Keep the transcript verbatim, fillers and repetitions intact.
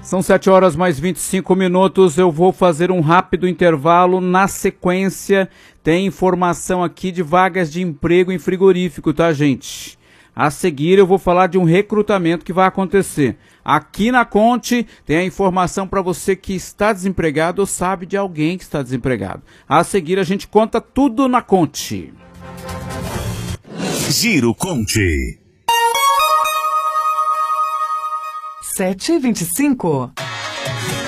São sete horas mais vinte e cinco minutos, eu vou fazer um rápido intervalo. Na sequência, tem informação aqui de vagas de emprego em frigorífico, tá, gente? A seguir eu vou falar de um recrutamento que vai acontecer. Aqui na Conte tem a informação para você que está desempregado ou sabe de alguém que está desempregado. A seguir a gente conta tudo na Conte. Giro Conte. sete e vinte e cinco.